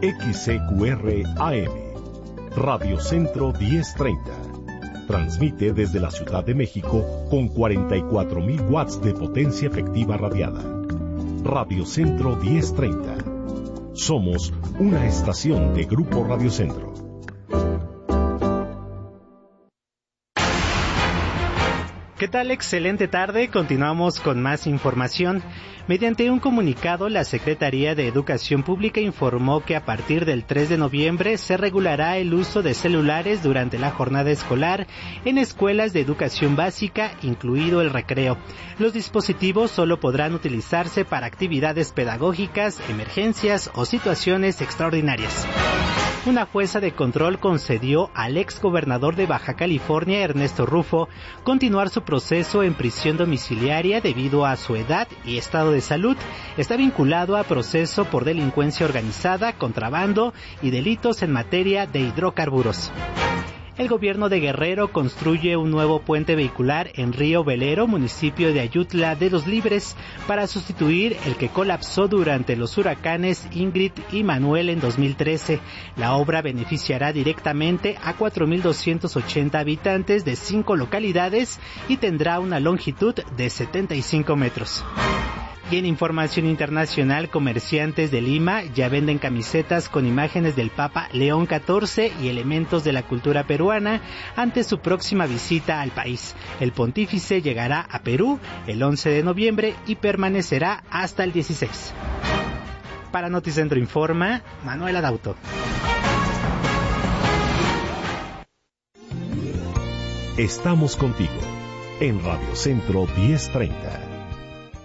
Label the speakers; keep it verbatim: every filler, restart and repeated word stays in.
Speaker 1: X C Q R A M, Radio Centro diez treinta. Transmite desde la Ciudad de México con cuarenta y cuatro mil watts de potencia efectiva radiada. Radio Centro diez treinta. Somos una estación de Grupo Radio Centro.
Speaker 2: ¿Qué tal? Excelente tarde. Continuamos con más información. Mediante un comunicado, la Secretaría de Educación Pública informó que a partir del tres de noviembre se regulará el uso de celulares durante la jornada escolar en escuelas de educación básica, incluido el recreo. Los dispositivos solo podrán utilizarse para actividades pedagógicas, emergencias o situaciones extraordinarias. Una jueza de control concedió al exgobernador de Baja California, Ernesto Rufo, continuar su proceso en prisión domiciliaria debido a su edad y estado de salud. Está vinculado a proceso por delincuencia organizada, contrabando y delitos en materia de hidrocarburos. El gobierno de Guerrero construye un nuevo puente vehicular en Río Velero, municipio de Ayutla de los Libres, para sustituir el que colapsó durante los huracanes Ingrid y Manuel en dos mil trece. La obra beneficiará directamente a cuatro mil doscientos ochenta habitantes de cinco localidades y tendrá una longitud de setenta y cinco metros. Y en información internacional, comerciantes de Lima ya venden camisetas con imágenes del Papa León catorce y elementos de la cultura peruana ante su próxima visita al país. El pontífice llegará a Perú el once de noviembre y permanecerá hasta el dieciséis. Para Noticentro Informa, Manuel Adauto.
Speaker 1: Estamos contigo en Radio Centro diez treinta.